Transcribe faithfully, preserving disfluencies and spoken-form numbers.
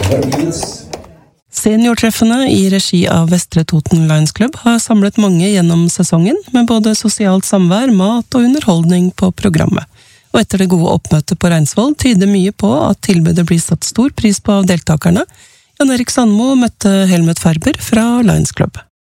Seniortreffene i regi av Vestre Toten Lions Club har samlet mange gjennom sesongen, med både sosialt samvær, mat og underholdning på programmet. Og etter det gode oppmøtet på Reinsvoll tyder mye på at tilbudet blir satt stor pris på av deltakerne. Jan Erik Sandmo møtte Helmut Ferber fra Lions Club.